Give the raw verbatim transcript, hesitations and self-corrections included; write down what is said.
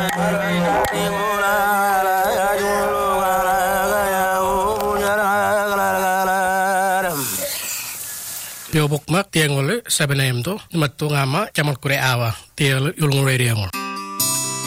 Piobok mak tiang wale seven a m to mattu ngama camal kure awa tiang yulung radio.